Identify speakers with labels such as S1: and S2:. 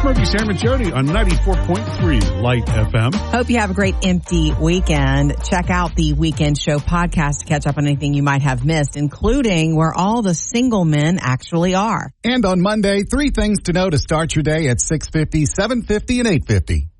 S1: Murphy, Sam, and Jody on 94.3 Light FM.
S2: Hope you have a great empty weekend. Check out the Weekend Show podcast to catch up on anything you might have missed, including where all the single men actually are.
S3: And on Monday, 3 things to know to start your day at 6:50, 7:50, and 8:50.